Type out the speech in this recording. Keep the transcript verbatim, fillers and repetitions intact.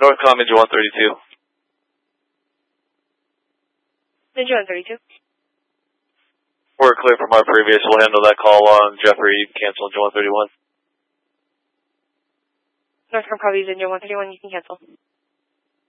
Northcom Ninja one thirty-two. Ninja one thirty-two. We're clear from our previous. We'll handle that call on Jeffrey. You can cancel Ninja one thirty-one. Northcom copies Ninja one thirty-one. You can cancel.